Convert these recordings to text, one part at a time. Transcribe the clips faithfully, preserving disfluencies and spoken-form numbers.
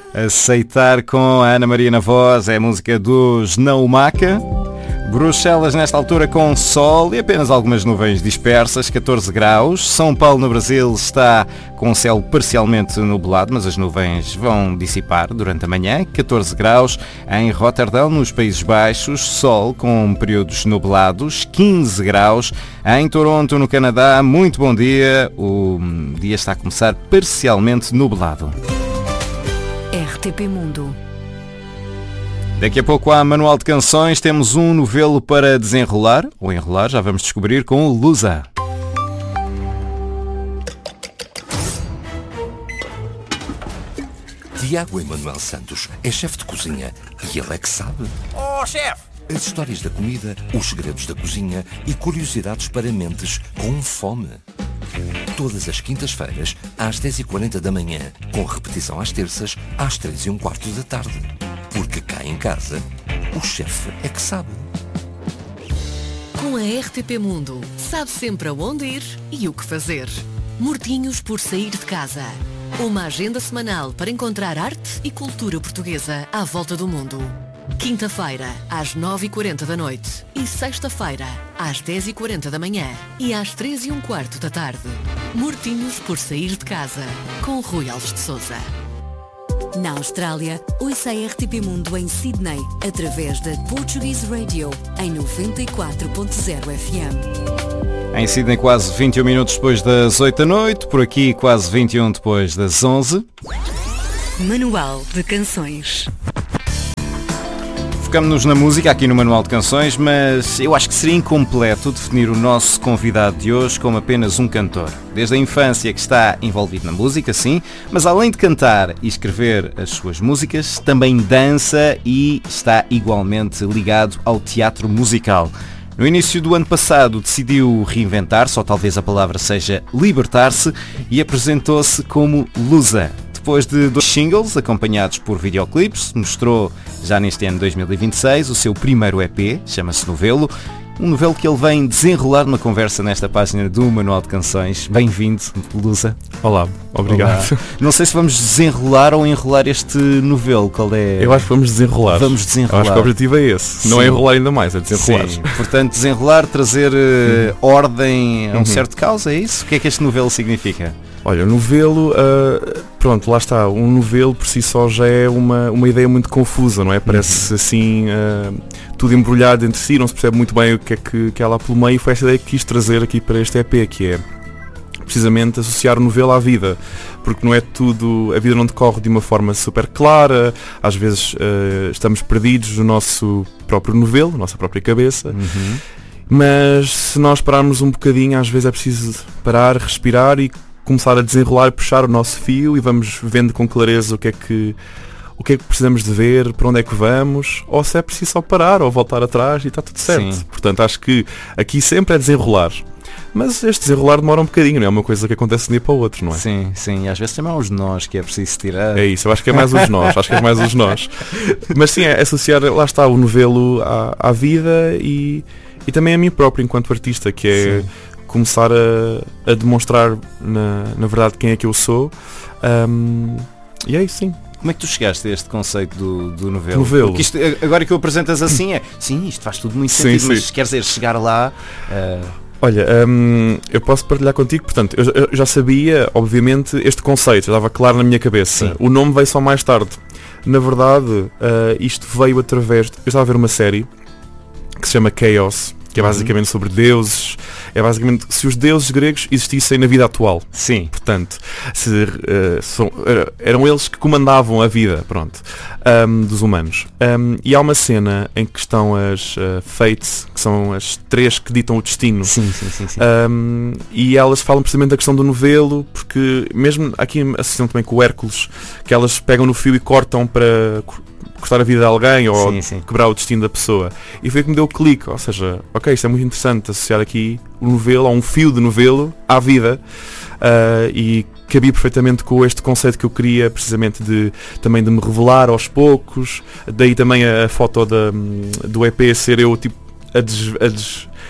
Aceitar com a Ana Maria na voz, é a música dos Naumaca. Bruxelas nesta altura com sol e apenas algumas nuvens dispersas, catorze graus. São Paulo no Brasil está com o céu parcialmente nublado, mas as nuvens vão dissipar durante a manhã, catorze graus. Em Roterdão, nos Países Baixos, sol com períodos nublados, quinze graus. Em Toronto, no Canadá, muito bom dia. O dia está a começar parcialmente nublado. R T P Mundo. Daqui a pouco há manual de canções, temos um novelo para desenrolar, ou enrolar, já vamos descobrir com o Lusa. Tiago Emanuel Santos é chefe de cozinha e ele é que sabe. Oh, chefe! As histórias da comida, os segredos da cozinha e curiosidades para mentes com fome. Todas as quintas-feiras, às dez e quarenta da manhã, com repetição às terças, às três e um quarto da tarde. Porque cá em casa, o chefe é que sabe. Com a R T P Mundo, sabe sempre aonde ir e o que fazer. Mortinhos por sair de casa. Uma agenda semanal para encontrar arte e cultura portuguesa à volta do mundo. Quinta-feira, às nove e quarenta da noite. E sexta-feira, às dez e quarenta da manhã. E às três e um quarto da tarde. Mortinhos por sair de casa. Com Rui Alves de Sousa. Na Austrália, ouça a R T P Mundo em Sydney, através da Portuguese Radio, em noventa e quatro ponto zero F M. Em Sydney, quase vinte e um minutos depois das oito da noite, por aqui quase vinte e um depois das onze. Manual de Canções. Focamos-nos na música aqui no Manual de Canções, mas eu acho que seria incompleto definir o nosso convidado de hoje como apenas um cantor. Desde a infância que está envolvido na música, sim, mas além de cantar e escrever as suas músicas, também dança e está igualmente ligado ao teatro musical. No início do ano passado decidiu reinventar-se, ou talvez a palavra seja libertar-se, e apresentou-se como Lusa. Depois de dois singles acompanhados por videoclipes, mostrou já neste ano dois mil e vinte e seis o seu primeiro E P, chama-se Novelo, um novelo que ele vem desenrolar numa conversa nesta página do Manual de Canções. Bem-vindo, Lusa. Olá, obrigado. Olá. Não sei se vamos desenrolar ou enrolar este novelo, qual é? Eu acho que vamos desenrolar. Vamos desenrolar. Eu acho que o objetivo é esse, Sim. Não é enrolar ainda mais, é desenrolar. Sim. Portanto, desenrolar, trazer uh, ordem a um uhum. certo causa, é isso? O que é que este novelo significa? Olha, o novelo, uh, pronto, lá está, um novelo por si só já é uma, uma ideia muito confusa, não é? Parece uhum. assim, uh, tudo embrulhado entre si, não se percebe muito bem o que é que, que há lá pelo meio, e foi esta ideia que quis trazer aqui para este E P, que é precisamente associar o novelo à vida, porque não é tudo, a vida não decorre de uma forma super clara, às vezes uh, estamos perdidos no nosso próprio novelo, na nossa própria cabeça. Uhum. Mas se nós pararmos um bocadinho, às vezes é preciso parar, respirar e começar a desenrolar, puxar o nosso fio, e vamos vendo com clareza o que é que o que é que precisamos de ver, para onde é que vamos, ou se é preciso só parar ou voltar atrás e está tudo certo. Sim. Portanto, acho que aqui sempre é desenrolar. Mas este desenrolar demora um bocadinho, não é uma coisa que acontece de um dia para o outro, não é? Sim, sim, e às vezes também há os nós que é preciso tirar. É isso, eu acho que é mais os nós, acho que é mais os nós. Mas sim, é associar, lá está, o novelo à, à vida e, e também a mim próprio enquanto artista, que é sim. começar a, a demonstrar na, na verdade quem é que eu sou. Um, e é isso, sim. Como é que tu chegaste a este conceito do, do novelo? novelo? Porque isto, agora que o apresentas assim é, sim, isto faz tudo muito sim, sentido, sim. mas quer dizer, chegar lá... Uh... Olha, um, eu posso partilhar contigo, portanto, eu, eu já sabia, obviamente, este conceito, já estava claro na minha cabeça. Sim. O nome veio só mais tarde. Na verdade, uh, isto veio através... De, eu estava a ver uma série que se chama Chaos, que é basicamente uhum. sobre deuses, é basicamente se os deuses gregos existissem na vida atual. Sim. Portanto, se, uh, são, uh, eram eles que comandavam a vida, pronto, um, dos humanos. Um, e há uma cena em que estão as uh, Fates, que são as três que ditam o destino. Sim, sim, sim. sim. Um, e elas falam precisamente da questão do novelo, porque mesmo aqui associam também com o Hércules, que elas pegam no fio e cortam para... cortar a vida de alguém ou sim, sim. quebrar o destino da pessoa. E foi que me deu o clique, ou seja, ok, isto é muito interessante, associar aqui o novelo, a um fio de novelo, à vida, uh, e cabia perfeitamente com este conceito que eu queria, precisamente de também de me revelar aos poucos, daí também a, a foto da, do E P ser eu tipo a, des, a, des,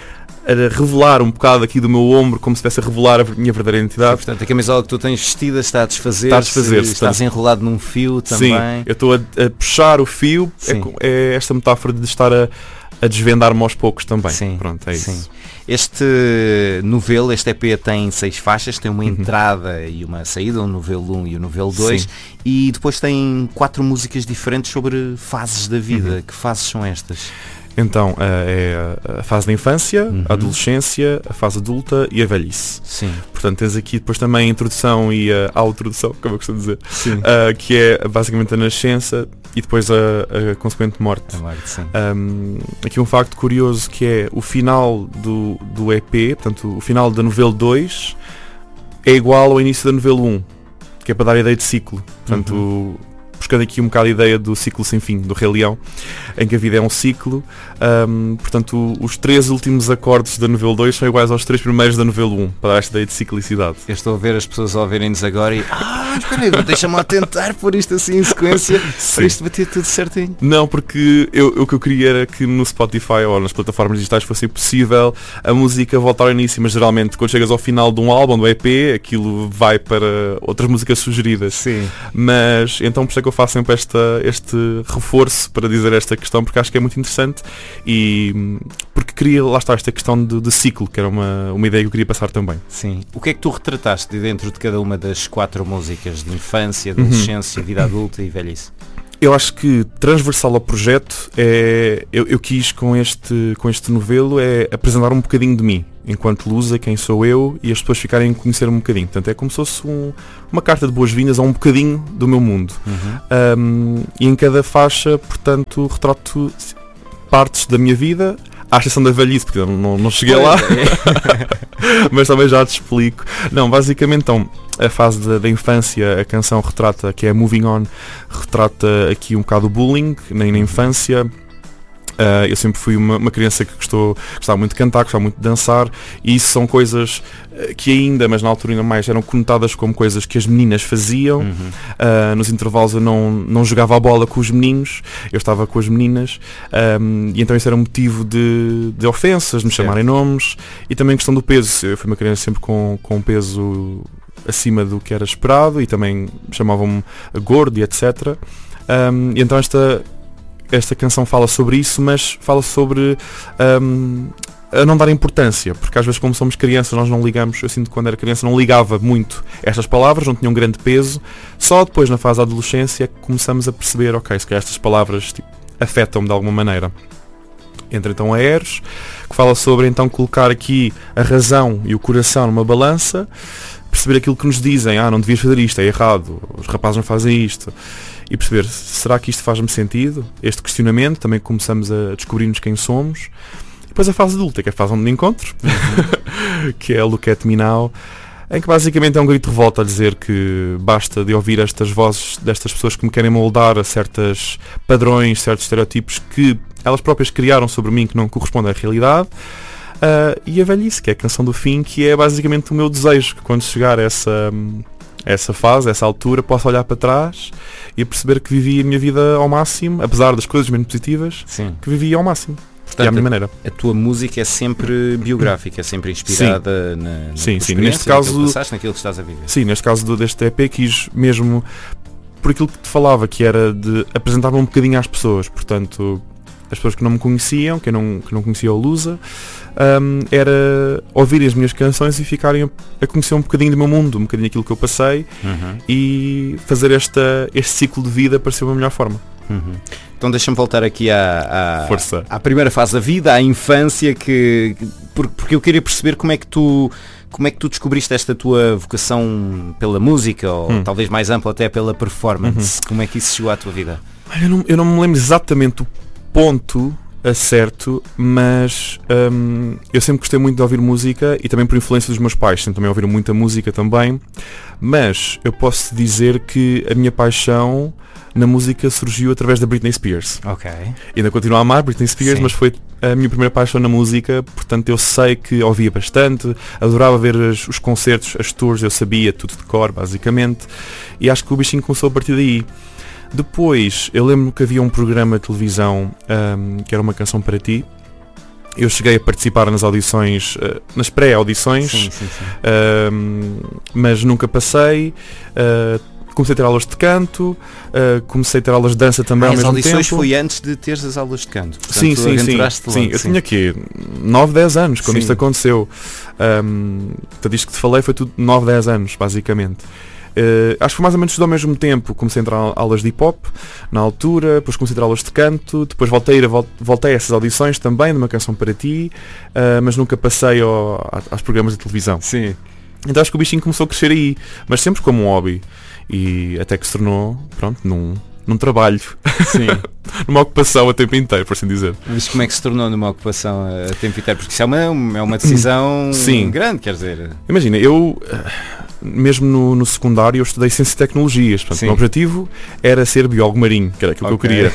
a revelar um bocado aqui do meu ombro, como se estivesse a revelar a minha verdadeira identidade. Sim, portanto, a camisola que tu tens vestida está a desfazer, está a desfazer-se, estás portanto... enrolado num fio também. Sim, eu estou a, a puxar o fio, é, é esta metáfora de estar a, a desvendar-me aos poucos também. Sim, pronto, é sim. isso. Este novelo, este E P tem seis faixas, tem uma uhum. entrada e uma saída, o novelo um e o novelo dois, sim. e depois tem quatro músicas diferentes sobre fases da vida. Uhum. Que fases são estas? Então, é a fase da infância, uhum. a adolescência, a fase adulta e a velhice. Sim. Portanto, tens aqui depois também a introdução e a autointrodução, como eu costumo dizer, sim. Uh, que é basicamente a nascença e depois a, a consequente morte. A morte, sim. Um, aqui um facto curioso que é o final do, do E P, portanto, o final da novelo dois é igual ao início da novelo um, que é para dar a ideia de ciclo. Portanto, uhum. buscando aqui um bocado a ideia do ciclo sem fim, do Rei Leão, em que a vida é um ciclo. Um, portanto, os três últimos acordes da novelo dois são iguais aos três primeiros da novelo um, para dar esta ideia de ciclicidade. Eu estou a ver as pessoas a ouvirem-nos agora e ah, espera aí, deixa-me lá tentar pôr isto assim em sequência, para isto bater tudo certinho. Não, porque eu, o que eu queria era que no Spotify ou nas plataformas digitais fosse possível a música voltar ao início, mas geralmente quando chegas ao final de um álbum, do E P, aquilo vai para outras músicas sugeridas. Sim. Mas então por isso é que eu faço sempre esta, este reforço para dizer esta questão, porque acho que é muito interessante e porque queria, lá está, esta questão de, de ciclo, que era uma, uma ideia que eu queria passar também. Sim. O que é que tu retrataste de dentro de cada uma das quatro músicas de infância, adolescência, uhum. vida adulta e velhice? Eu acho que transversal ao projeto é, eu, eu quis com este, com este novelo é apresentar um bocadinho de mim, enquanto Lusa, quem sou eu, e as pessoas ficarem a conhecer um bocadinho. Portanto, é como se fosse um, uma carta de boas-vindas a um bocadinho do meu mundo. Uhum. Um, e em cada faixa, portanto, retrato partes da minha vida, à exceção da velhice, porque eu não, não cheguei lá, é. Mas também já te explico. Não, basicamente, então, a fase da, da infância, a canção retrata, que é Moving On, retrata aqui um bocado o bullying, nem na infância. Uh, eu sempre fui uma, uma criança que gostou, gostava muito de cantar, gostava muito de dançar, e isso são coisas que ainda, mas na altura ainda mais, eram conotadas como coisas que as meninas faziam. Uhum. Uh, nos intervalos eu não, não jogava a bola com os meninos, eu estava com as meninas, um, e então isso era um motivo de, de ofensas, de me chamarem nomes, e também a questão do peso. Eu fui uma criança sempre com, com peso acima do que era esperado, e também chamavam-me gordo e etcétera. Um, e então esta Esta canção fala sobre isso, mas fala sobre um, a não dar importância, porque às vezes como somos crianças nós não ligamos, eu sinto que quando era criança não ligava muito estas palavras, não tinham grande peso, só depois na fase da adolescência é que começamos a perceber, ok, se calhar estas palavras tipo, afetam-me de alguma maneira. Entra então a Eros, que fala sobre então colocar aqui a razão e o coração numa balança, perceber aquilo que nos dizem, ah, não devias fazer isto, é errado, os rapazes não fazem isto. E perceber, será que isto faz-me sentido? Este questionamento, também começamos a descobrir-nos quem somos. E depois a fase adulta, que é a fase onde me encontro, uhum. que é a Look at Me Now, em que basicamente é um grito de revolta a dizer que basta de ouvir estas vozes destas pessoas que me querem moldar a certos padrões, certos estereotipos que elas próprias criaram sobre mim que não correspondem à realidade. Uh, e a velhice, que é a canção do fim, que é basicamente o meu desejo, que quando chegar a essa... essa fase, essa altura, posso olhar para trás e perceber que vivi a minha vida ao máximo, apesar das coisas menos positivas, sim. que vivi ao máximo. Portanto, e à minha maneira. A tua música é sempre biográfica, é sempre inspirada sim. na, na sim, sim. Neste caso, naquilo que passaste, naquilo que estás a viver. Sim, neste caso do, deste E P quis mesmo, por aquilo que te falava, que era de apresentar-me um bocadinho às pessoas, portanto, as pessoas que não me conheciam, que não, que não conheciam a Lusa, Um, era ouvirem as minhas canções e ficarem a, a conhecer um bocadinho do meu mundo, um bocadinho daquilo que eu passei uhum. e fazer esta, este ciclo de vida para ser uma melhor forma. Uhum. Então deixa-me voltar aqui à, à, Força. à primeira fase da vida, à infância, que, porque eu queria perceber como é que tu como é que tu descobriste esta tua vocação pela música, ou hum. talvez mais ampla até pela performance. Uhum. Como é que isso chegou à tua vida? Eu não, eu não me lembro exatamente o ponto a certo, mas um, eu sempre gostei muito de ouvir música e também por influência dos meus pais, sempre também ouvir muita música também, mas eu posso dizer que a minha paixão na música surgiu através da Britney Spears. Ok. Ainda continuo a amar Britney Spears, sim. mas foi a minha primeira paixão na música, portanto eu sei que ouvia bastante, adorava ver as, os concertos, as tours, eu sabia tudo de cor, basicamente, e acho que o bichinho começou a partir daí. Depois, eu lembro que havia um programa de televisão um, que era Uma Canção para Ti, eu cheguei a participar nas audições, uh, nas pré-audições, Sim, sim, sim. uh, mas nunca passei. Uh, comecei a ter aulas de canto, uh, comecei a ter aulas de dança também Ah, ao as mesmo audições tempo. foi antes de teres as aulas de canto. Portanto, Sim, tu sim, sim. aventuraste sim. logo, Eu tinha aqui nove, dez anos quando Sim. isto aconteceu. Um, portanto, isto que te falei foi tudo nove, dez anos, basicamente. Uh, acho que foi mais ou menos tudo ao mesmo tempo. Comecei a entrar em aulas de hip-hop na altura, depois comecei a ter aulas de canto, depois voltei a, ir a, vol- voltei a essas audições também, de uma canção para ti, uh, mas nunca passei ao, a- aos programas de televisão. Sim. Então acho que o bichinho começou a crescer aí, mas sempre como um hobby. E até que se tornou, pronto, num, num trabalho, Sim. numa ocupação a tempo inteiro, por assim dizer. Mas como é que se tornou numa ocupação a tempo inteiro? Porque isso é uma, é uma decisão Sim. grande, quer dizer. Imagina, eu, eh, mesmo no, no secundário, eu estudei Ciência e Tecnologias. Portanto, Sim. o meu objetivo era ser biólogo marinho, que era aquilo Ok. que eu queria.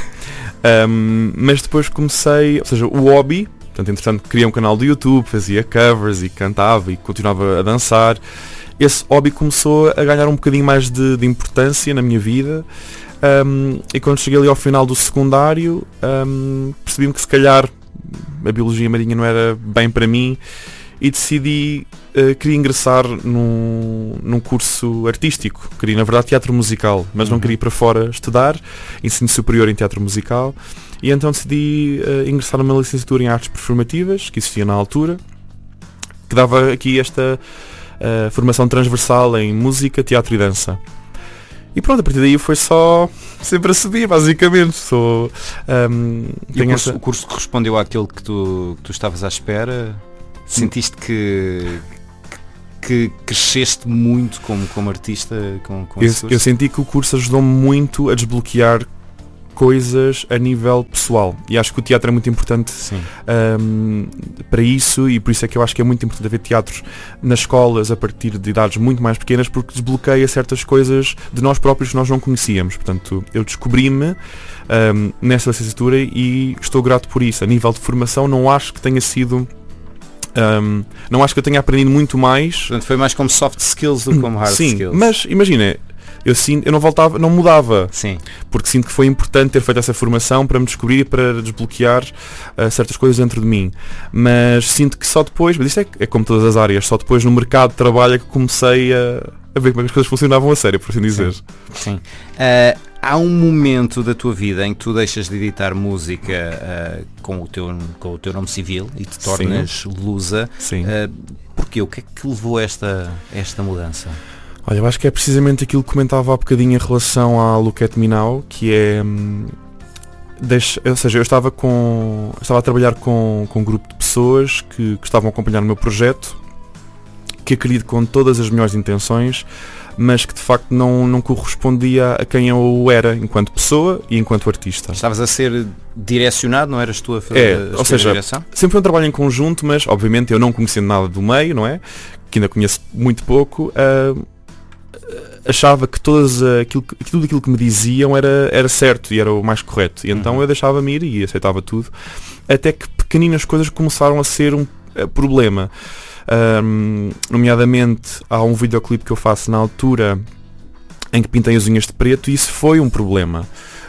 Um, mas depois comecei, ou seja, o hobby, portanto, entretanto, criei um canal do YouTube, fazia covers e cantava e continuava a dançar. Esse hobby começou a ganhar um bocadinho mais de, de importância na minha vida. Um, e quando cheguei ali ao final do secundário, um, percebi-me que se calhar a biologia marinha não era bem para mim e decidi, uh, queria ingressar num, num curso artístico. Queria, na verdade, teatro musical, mas não Uhum. queria ir para fora estudar, ensino superior em teatro musical, e então decidi uh, ingressar numa licenciatura em artes performativas, que existia na altura, que dava aqui esta uh, formação transversal em música, teatro e dança. E pronto, a partir daí foi só sempre a subir, basicamente. Sou, um, E o tenho curso, essa- o curso correspondeu àquilo que tu, que tu estavas à espera? Sentiste que, que cresceste muito como, como artista com, com eu, esse curso? eu senti que o curso ajudou-me muito a desbloquear coisas a nível pessoal. E acho que o teatro é muito importante Sim. um, para isso, e por isso é que eu acho que é muito importante haver teatros nas escolas a partir de idades muito mais pequenas, porque desbloqueia certas coisas de nós próprios que nós não conhecíamos. Portanto, eu descobri-me um, nessa licenciatura e estou grato por isso. A nível de formação não acho que tenha sido um, não acho que eu tenha aprendido muito mais. Portanto, foi mais como soft skills do que como hard Sim, skills. mas imagina, eu, sinto, eu não voltava, não mudava, Sim. porque sinto que foi importante ter feito essa formação para me descobrir e para desbloquear uh, certas coisas dentro de mim. Mas sinto que só depois, mas isto é, é como todas as áreas, só depois no mercado de trabalho é que comecei a, a ver como é que as coisas funcionavam a sério, por assim dizer. Sim. Uh, há um momento da tua vida em que tu deixas de editar música uh, com, o teu, com o teu nome civil e te tornas Lusa. Sim. Uh, porquê? O que é que levou a esta, a esta mudança? Olha, eu acho que é precisamente aquilo que comentava há bocadinho em relação à Look at Me Now, que é... Hum, deixa, ou seja, eu estava, com, eu estava a trabalhar com, com um grupo de pessoas que, que estavam a acompanhar o meu projeto, que acredito com todas as melhores intenções, mas que de facto não, não correspondia a quem eu era enquanto pessoa e enquanto artista. Estavas a ser direcionado, não eras tu a fazer É, a ou escolher seja, a direção? sempre foi um trabalho em conjunto, mas obviamente eu não conhecendo nada do meio, não é? Que ainda conheço muito pouco, uh, achava que todas aquilo, que- tudo aquilo que me diziam era, era certo e era o mais correto. E então Uhum. eu deixava-me ir e aceitava tudo. Até que pequeninas coisas começaram a ser um uh, problema. Um, nomeadamente, há um videoclipe que eu faço na altura em que pintei as unhas de preto e isso foi um problema.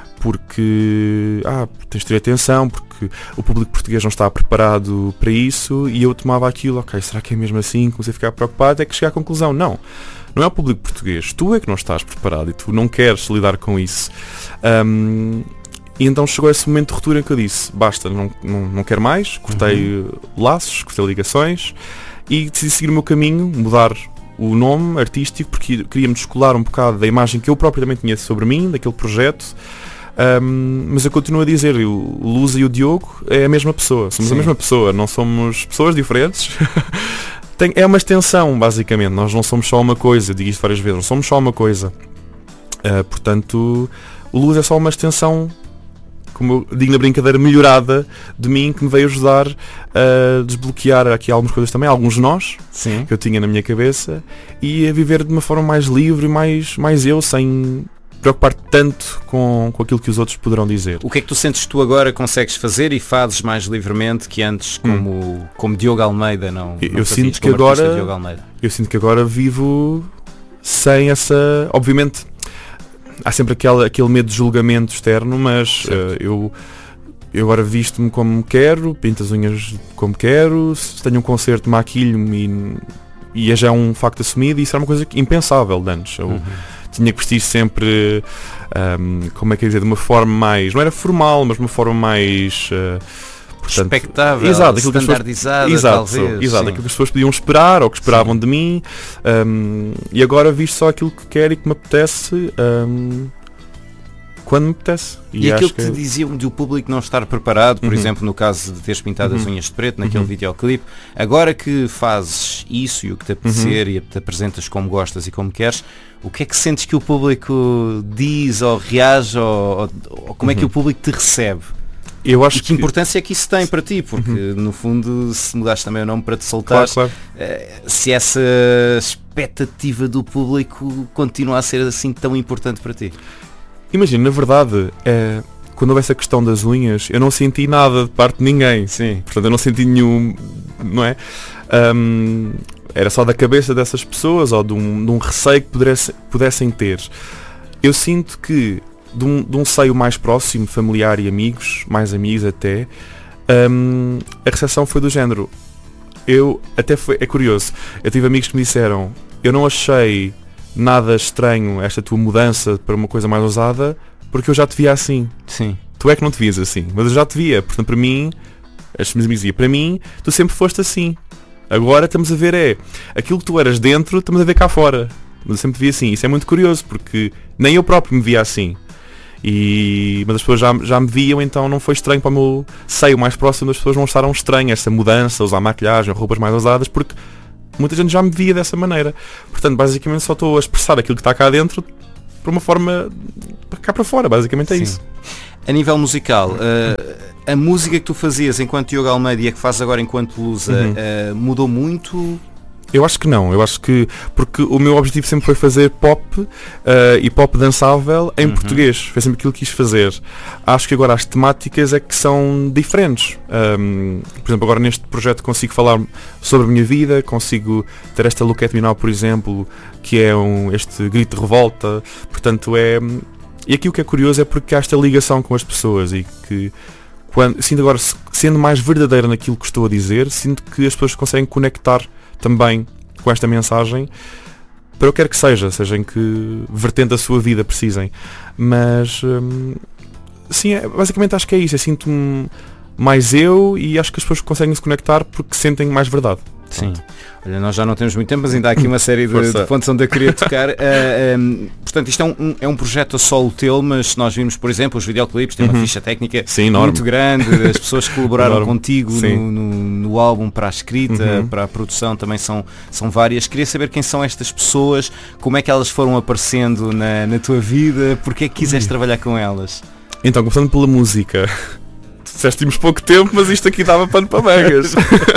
Porque ah, tens de ter atenção, porque o público português não está preparado para isso, e eu tomava aquilo, ok, será que é mesmo assim? Comecei a ficar preocupado, até que cheguei à conclusão, não, não é o público português, tu é que não estás preparado e tu não queres lidar com isso. Um, e então chegou esse momento de ruptura em que eu disse, basta, não, não, não quero mais, cortei Uhum. laços, cortei ligações e decidi seguir o meu caminho, mudar o nome artístico, porque queria-me descolar um bocado da imagem que eu próprio também tinha sobre mim, daquele projeto. Um, mas eu continuo a dizer, o Lusa e o Diogo é a mesma pessoa, somos Sim. a mesma pessoa, não somos pessoas diferentes. Tem, é uma extensão, basicamente, nós não somos só uma coisa, eu digo isto várias vezes, não somos só uma coisa. Uh, portanto, o Lusa é só uma extensão, como eu digo na brincadeira, melhorada de mim, que me veio ajudar a desbloquear aqui algumas coisas também, alguns nós Sim. que eu tinha na minha cabeça, e a viver de uma forma mais livre, mais, mais eu, sem preocupar tanto com, com aquilo que os outros poderão dizer. O que é que tu sentes que tu agora consegues fazer e fazes mais livremente que antes como, como Diogo Almeida não, Eu- não eu fazias sinto que como artista agora- Diogo Almeida? Eu sinto que agora vivo sem essa... Obviamente, há sempre aquela, aquele medo de julgamento externo, mas Certo. eh, eu eu agora visto-me como quero, pinto as unhas como quero, se tenho um concerto maquilho-me e, e é já um facto assumido, e isso era uma coisa impensável de antes. Eu uhum. tinha que vestir sempre, um, como é que é dizer, de uma forma mais, não era formal, mas de uma forma mais... Uh, portanto, expectável, exato, standardizada, exato, talvez. Exato, aquilo que as pessoas podiam esperar ou que esperavam sim. de mim, um, e agora visto só aquilo que quero e que me apetece, um, quando me apetece. E, e aquilo que te que... diziam de o público não estar preparado, por uhum. exemplo, no caso de teres pintado uhum. as unhas de preto naquele uhum. videoclipe, agora que fazes isso e o que te apetecer uhum. e te apresentas como gostas e como queres, o que é que sentes que o público diz ou reage ou, ou como uhum. é que o público te recebe? Eu acho e que, que importância é que isso tem para ti, porque uhum. no fundo se mudaste também o nome para te soltar, claro, claro. se essa expectativa do público continua a ser assim tão importante para ti. Imagina, na verdade, é, quando houve essa questão das unhas, eu não senti nada de parte de ninguém. Sim. Portanto, eu não senti nenhum, não é? Um, era só da cabeça dessas pessoas ou de um, de um receio que pudesse, pudessem ter. Eu sinto que de um, de um seio mais próximo, familiar e amigos, mais amigos até, um, a recepção foi do género. Eu, até foi, é curioso, eu tive amigos que me disseram, eu não achei nada estranho esta tua mudança para uma coisa mais ousada, porque eu já te via assim. Sim. Tu é que não te vias assim, mas eu já te via. Portanto, para mim, as minhas amigas diziam, para mim, tu sempre foste assim. Agora estamos a ver é, aquilo que tu eras dentro, estamos a ver cá fora. Mas eu sempre te via assim. Isso é muito curioso, porque nem eu próprio me via assim. E, mas as pessoas já, já me viam, então não foi estranho para o meu seio mais próximo, as pessoas não acharam estranho essa mudança, usar maquilhagem, roupas mais ousadas, porque muita gente já me via dessa maneira. Portanto, basicamente só estou a expressar aquilo que está cá dentro por uma forma cá para fora, basicamente é Sim. isso. A nível musical, uh, a música que tu fazias enquanto Diogo Almeida e a que fazes agora enquanto Lusa uhum. uh, mudou muito? Eu acho que não, eu acho que, porque o meu objetivo sempre foi fazer pop uh, e pop dançável em uhum. português, foi sempre aquilo que quis fazer. Acho que agora as temáticas é que são diferentes. Um, por exemplo, agora neste projeto consigo falar sobre a minha vida, consigo ter esta Look at Me Now, por exemplo, que é um, este grito de revolta, portanto é... E aqui o que é curioso é porque há esta ligação com as pessoas e que... Quando, sinto agora, sendo mais verdadeira naquilo que estou a dizer, sinto que as pessoas conseguem conectar também com esta mensagem para o que quer que seja, seja em que vertente da sua vida precisem. Mas hum, sim, é, basicamente acho que é isso. Eu sinto-me mais eu e acho que as pessoas conseguem se conectar porque sentem mais verdade. Sim. Olha, nós já não temos muito tempo, mas ainda há aqui uma série de, de pontos onde eu queria tocar. Uh, um, portanto, isto é um, é um projeto a solo teu, mas se nós vimos, por exemplo, os videoclipes, tem uma uhum. ficha técnica Sim, muito grande, as pessoas que colaboraram enorme. contigo no, no, no álbum, para a escrita, uhum. para a produção, também são, são várias. Queria saber quem são estas pessoas, como é que elas foram aparecendo na, na tua vida, porque é que quiseste uhum. trabalhar com elas? Então, começando pela música. Disseste tínhamos pouco tempo, mas isto aqui dava pano para mangas.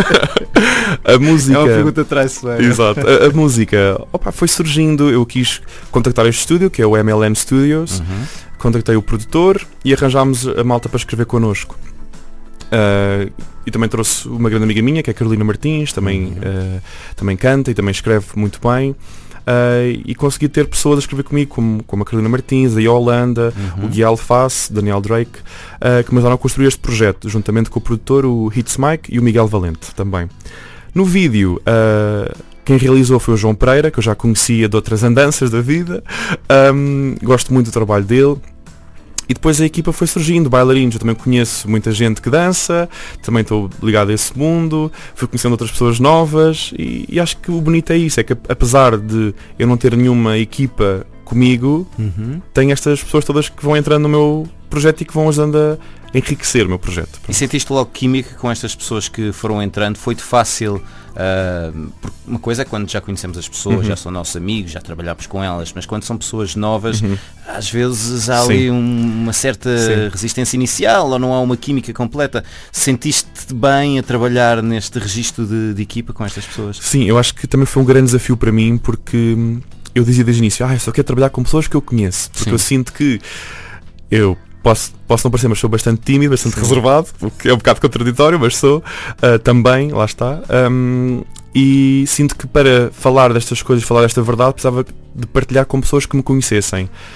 A música... É uma pergunta traiçoeira. Exato. A, a música opa, foi surgindo, eu quis contactar este estúdio, que é o M L N Studios, uhum. contactei o produtor e arranjámos a malta para escrever connosco. Uh, e também trouxe uma grande amiga minha, que é a Carolina Martins, também, uhum. uh, também canta e também escreve muito bem. Uh, e consegui ter pessoas a escrever comigo, como, como a Carolina Martins, a Yolanda, uhum. o Gui Alface, Daniel Drake, uh, que me ajudaram a construir este projeto, juntamente com o produtor, o Hits Mike e o Miguel Valente também. No vídeo, uh, quem realizou foi o João Pereira, que eu já conhecia de outras andanças da vida, um, gosto muito do trabalho dele. E depois a equipa foi surgindo, bailarinos, eu também conheço muita gente que dança, também estou ligado a esse mundo, fui conhecendo outras pessoas novas e, e acho que o bonito é isso, é que apesar de eu não ter nenhuma equipa comigo, uhum. tenho estas pessoas todas que vão entrando no meu projeto e que vão ajudando a enriquecer o meu projeto. E sentiste logo química com estas pessoas que foram entrando? Foi-te fácil? Uh, porque uma coisa é quando já conhecemos as pessoas, uhum. já são nossos amigos, já trabalhamos com elas, mas quando são pessoas novas, uhum. às vezes há ali um, uma certa Sim. resistência inicial ou não há uma química completa. Sentiste-te bem a trabalhar neste registro de, de equipa com estas pessoas? Sim, eu acho que também foi um grande desafio para mim, porque eu dizia desde o início, ah, eu só quero trabalhar com pessoas que eu conheço, porque Sim. eu sinto que eu Posso, posso não parecer, mas sou bastante tímido, bastante Sim. reservado, o que é um bocado contraditório, mas sou uh, também, lá está. Um, e sinto que para falar destas coisas, falar desta verdade, precisava de partilhar com pessoas que me conhecessem.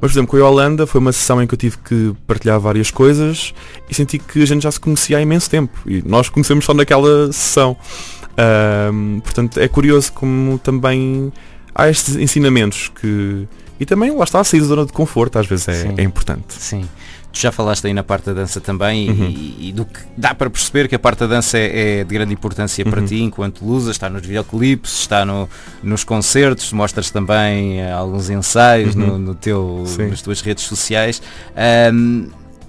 Mas, por exemplo, com a Yolanda foi uma sessão em que eu tive que partilhar várias coisas e senti que a gente já se conhecia há imenso tempo. E nós conhecemos só naquela sessão. Um, portanto, é curioso como também há estes ensinamentos que... E também, lá está, a sair da zona de conforto, às vezes é, é importante. Sim. Tu já falaste aí na parte da dança também uhum. e, e do que dá para perceber que a parte da dança é, é de grande importância uhum. para ti enquanto Lusa, está nos videoclipes, está no, nos concertos, mostras também uh, alguns ensaios uhum. no, no teu, nas tuas redes sociais. Um,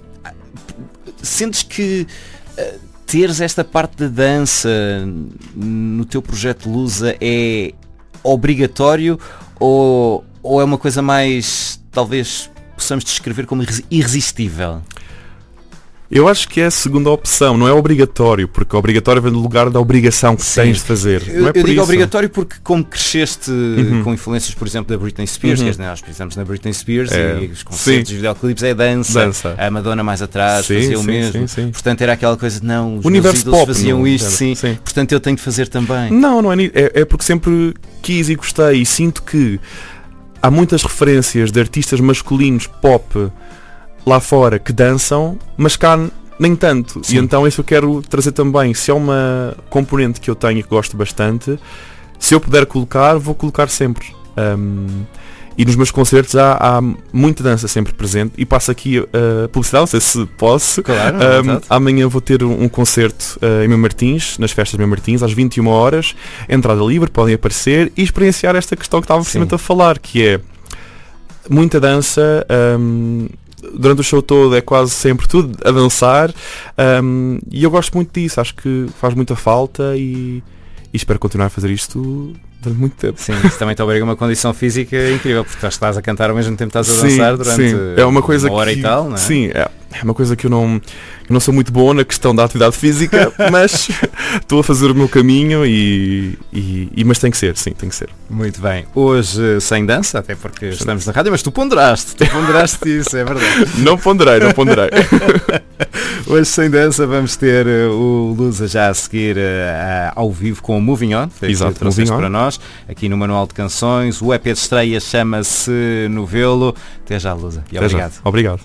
sentes que uh, teres esta parte da dança no teu projeto Lusa é obrigatório ou, ou é uma coisa mais, talvez, possamos descrever como irresistível? Eu acho que é a segunda opção, não é obrigatório, porque obrigatório vem do lugar da obrigação que Sim. tens de fazer. Eu, não é eu por digo isso. Obrigatório porque como cresceste uhum. com influências, por exemplo, da Britney Spears, uhum. que nós pensamos na Britney Spears é. e os concertos, os videoclipes é dança, dança, a Madonna mais atrás sim, fazia o sim, mesmo, sim, sim. portanto era aquela coisa de não, os o universo ídolos pop, faziam não, isto, sim, sim, portanto eu tenho de fazer também. Não, não é, é, é porque sempre quis e gostei e sinto que há muitas referências de artistas masculinos pop lá fora que dançam, mas cá nem tanto. Sim. E então isso eu quero trazer também. Se é uma componente que eu tenho e que gosto bastante, se eu puder colocar, vou colocar sempre. Um, e nos meus concertos há, há muita dança sempre presente. E passo aqui a uh, publicidade, não sei se posso. Claro, um, amanhã vou ter um, um concerto uh, em Meu Martins, nas festas de Meu Martins, às vinte e uma horas. Entrada livre, podem aparecer e experienciar esta questão que estava precisamente a falar, que é muita dança. Um, durante o show todo é quase sempre tudo a dançar um, e eu gosto muito disso, acho que faz muita falta e, e espero continuar a fazer isto durante muito tempo. Sim, isso também te obriga a uma condição física incrível, porque tu estás a cantar ao mesmo tempo que estás a dançar sim, durante sim. É uma, coisa uma hora que, e tal, não é? Sim, é, é uma coisa que eu não, eu não sou muito bom na questão da atividade física, mas estou a fazer o meu caminho e, e, e mas tem que ser, sim, tem que ser. Muito bem. Hoje sem dança, até porque estamos na rádio, mas tu ponderaste, tu ponderaste isso, é verdade. Não ponderei, não ponderei. Hoje sem dança vamos ter uh, o Lusa já a seguir uh, ao vivo com o Moving On, foi Exato, que trouxeste para nós, aqui no Manual de Canções. O E P de estreia chama-se Novelo. Até já, Lusa. E Até obrigado. Já. Obrigado.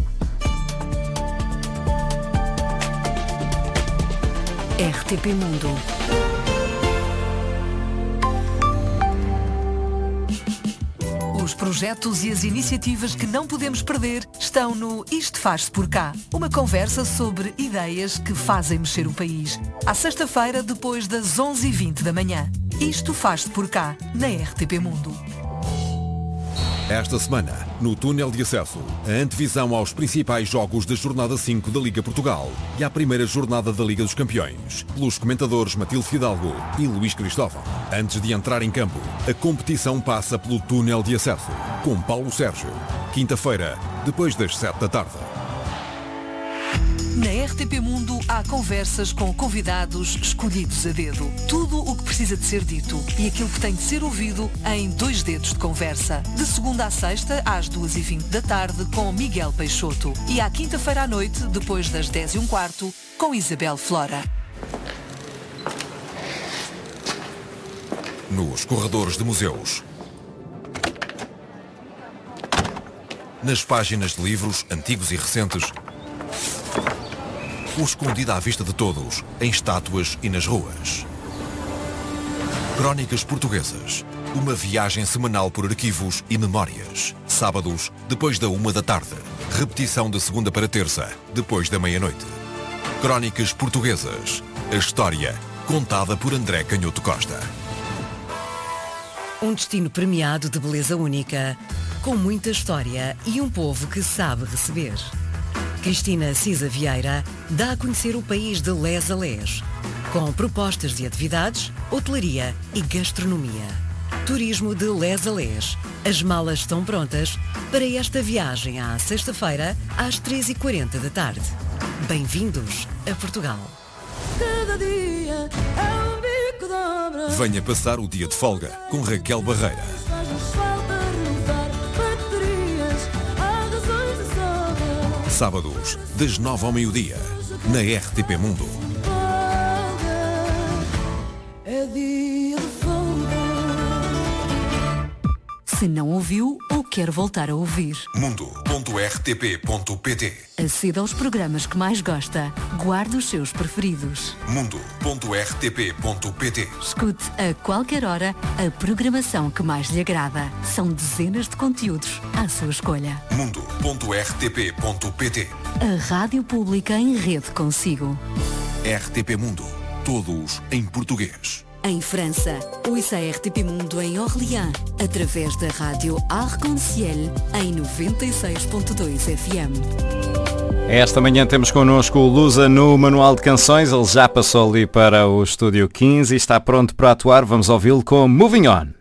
R T P Mundo. Os projetos e as iniciativas que não podemos perder estão no Isto Faz-se Por Cá. Uma conversa sobre ideias que fazem mexer o país. À sexta-feira, depois das onze e vinte da manhã. Isto Faz-se Por Cá, na R T P Mundo. Esta semana, no túnel de acesso, a antevisão aos principais jogos da jornada cinco da Liga Portugal e à primeira jornada da Liga dos Campeões, pelos comentadores Matilde Fidalgo e Luís Cristóvão. Antes de entrar em campo, a competição passa pelo túnel de acesso, com Paulo Sérgio. Quinta-feira, depois das sete da tarde. Na R T P Mundo há conversas com convidados escolhidos a dedo. Tudo o que precisa de ser dito e aquilo que tem de ser ouvido em dois dedos de conversa. De segunda à sexta, às duas e vinte da tarde, com Miguel Peixoto. E à quinta-feira à noite, depois das dez e um quarto, com Isabel Flora. Nos corredores de museus. Nas páginas de livros, antigos e recentes. Ou escondida à vista de todos, em estátuas e nas ruas. Crónicas Portuguesas. Uma viagem semanal por arquivos e memórias. Sábados, depois da uma da tarde. Repetição de segunda para terça, depois da meia-noite. Crónicas Portuguesas. A história contada por André Canhoto Costa. Um destino premiado de beleza única, com muita história e um povo que sabe receber. Cristina Cisa Vieira dá a conhecer o país de les a les, com propostas de atividades, hotelaria e gastronomia. Turismo de les a les. As malas estão prontas para esta viagem à sexta-feira às três e quarenta da tarde. Bem-vindos a Portugal. Cada dia é um bico de obra. Venha passar o dia de folga com Raquel Barreira. Faz-nos falta renovar baterias, há razões de sobra. Sábados, das nove ao meio-dia, na R T P Mundo. É dia de folga. Se não ouviu ou quer voltar a ouvir. mundo ponto r t p ponto p t. Aceda aos programas que mais gosta. Guarde os seus preferidos. mundo ponto r t p ponto p t. Escute a qualquer hora a programação que mais lhe agrada. São dezenas de conteúdos à sua escolha. mundo ponto r t p ponto p t. A Rádio Pública em rede consigo. R T P Mundo. Todos em português. Em França, ouça a R T P Mundo em Orléans, através da rádio Arc-en-Ciel em noventa e seis ponto dois F M. Esta manhã temos connosco o Lusa no Manual de Canções. Ele já passou ali para o Estúdio quinze e está pronto para atuar. Vamos ouvi-lo com Moving On.